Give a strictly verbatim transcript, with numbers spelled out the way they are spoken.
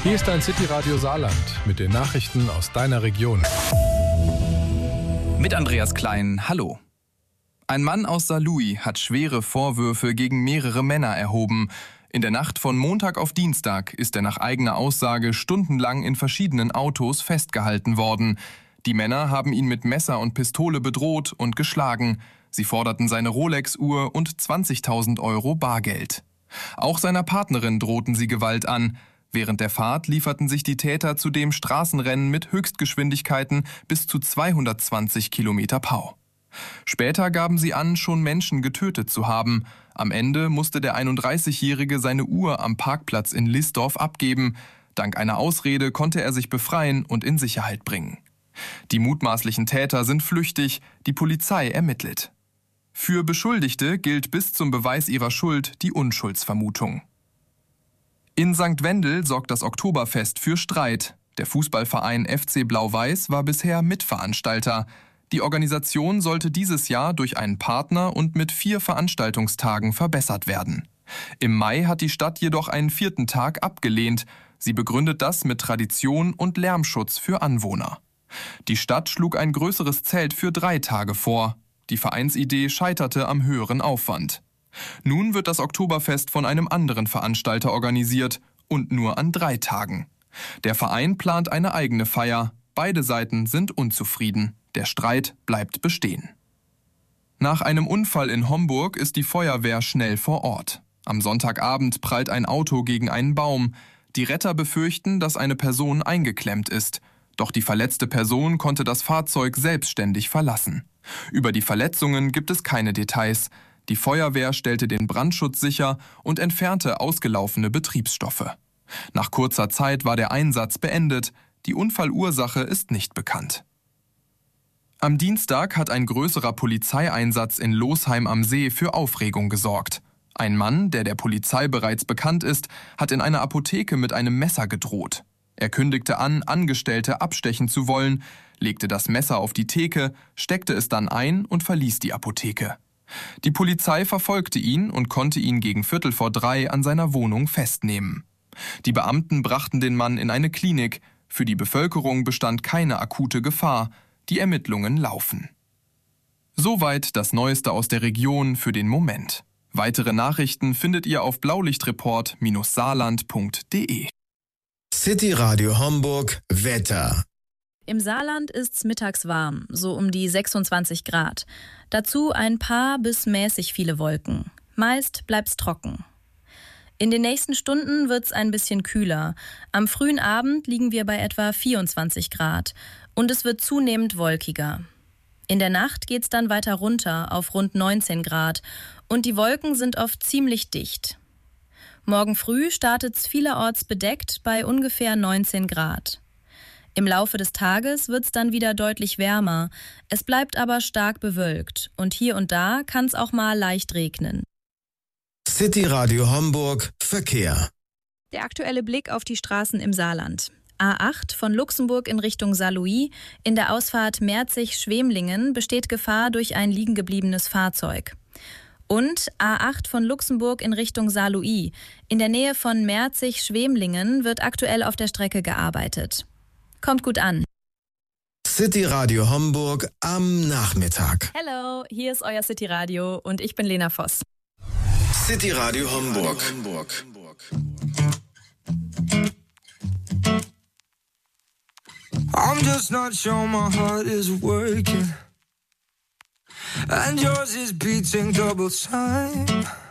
Hier ist dein City-Radio Saarland mit den Nachrichten aus deiner Region. Mit Andreas Klein, hallo. Ein Mann aus Saarlouis hat schwere Vorwürfe gegen mehrere Männer erhoben. In der Nacht von Montag auf Dienstag ist er nach eigener Aussage stundenlang in verschiedenen Autos festgehalten worden. Die Männer haben ihn mit Messer und Pistole bedroht und geschlagen. Sie forderten seine Rolex-Uhr und zwanzigtausend Euro Bargeld. Auch seiner Partnerin drohten sie Gewalt an. Während der Fahrt lieferten sich die Täter zudem Straßenrennen mit Höchstgeschwindigkeiten bis zu zweihundertzwanzig Kilometer Pau. Später gaben sie an, schon Menschen getötet zu haben. Am Ende musste der einunddreißigjährige seine Uhr am Parkplatz in Lissdorf abgeben. Dank einer Ausrede konnte er sich befreien und in Sicherheit bringen. Die mutmaßlichen Täter sind flüchtig, die Polizei ermittelt. Für Beschuldigte gilt bis zum Beweis ihrer Schuld die Unschuldsvermutung. In Sankt Wendel sorgt das Oktoberfest für Streit. Der Fußballverein F C Blau-Weiß war bisher Mitveranstalter. Die Organisation sollte dieses Jahr durch einen Partner und mit vier Veranstaltungstagen verbessert werden. Im Mai hat die Stadt jedoch einen vierten Tag abgelehnt. Sie begründet das mit Tradition und Lärmschutz für Anwohner. Die Stadt schlug ein größeres Zelt für drei Tage vor. Die Vereinsidee scheiterte am höheren Aufwand. Nun wird das Oktoberfest von einem anderen Veranstalter organisiert und nur an drei Tagen. Der Verein plant eine eigene Feier. Beide Seiten sind unzufrieden. Der Streit bleibt bestehen. Nach einem Unfall in Homburg ist die Feuerwehr schnell vor Ort. Am Sonntagabend prallt ein Auto gegen einen Baum. Die Retter befürchten, dass eine Person eingeklemmt ist. Doch die verletzte Person konnte das Fahrzeug selbstständig verlassen. Über die Verletzungen gibt es keine Details. Die Feuerwehr stellte den Brandschutz sicher und entfernte ausgelaufene Betriebsstoffe. Nach kurzer Zeit war der Einsatz beendet. Die Unfallursache ist nicht bekannt. Am Dienstag hat ein größerer Polizeieinsatz in Losheim am See für Aufregung gesorgt. Ein Mann, der der Polizei bereits bekannt ist, hat in einer Apotheke mit einem Messer gedroht. Er kündigte an, Angestellte abstechen zu wollen, legte das Messer auf die Theke, steckte es dann ein und verließ die Apotheke. Die Polizei verfolgte ihn und konnte ihn gegen Viertel vor drei an seiner Wohnung festnehmen. Die Beamten brachten den Mann in eine Klinik. Für die Bevölkerung bestand keine akute Gefahr. Die Ermittlungen laufen. Soweit das Neueste aus der Region für den Moment. Weitere Nachrichten findet ihr auf blaulichtreport Bindestrich saarland Punkt de. City Radio Homburg Wetter. Im Saarland ist's mittags warm, so um die sechsundzwanzig Grad. Dazu ein paar bis mäßig viele Wolken. Meist bleibt's trocken. In den nächsten Stunden wird's ein bisschen kühler. Am frühen Abend liegen wir bei etwa vierundzwanzig Grad und es wird zunehmend wolkiger. In der Nacht geht's dann weiter runter auf rund neunzehn Grad und die Wolken sind oft ziemlich dicht. Morgen früh startet's vielerorts bedeckt bei ungefähr neunzehn Grad. Im Laufe des Tages wird's dann wieder deutlich wärmer. Es bleibt aber stark bewölkt und hier und da kann's auch mal leicht regnen. City Radio Homburg Verkehr. Der aktuelle Blick auf die Straßen im Saarland. A acht von Luxemburg in Richtung Saarlouis. In der Ausfahrt Merzig-Schwemlingen besteht Gefahr durch ein liegengebliebenes Fahrzeug. Und A acht von Luxemburg in Richtung Saarlouis. In der Nähe von Merzig-Schwemlingen wird aktuell auf der Strecke gearbeitet. Kommt gut an. City Radio Homburg am Nachmittag. Hello, hier ist euer City Radio und ich bin Lena Voss. City Radio Homburg. I'm just not sure my heart is working, and yours is beating double time.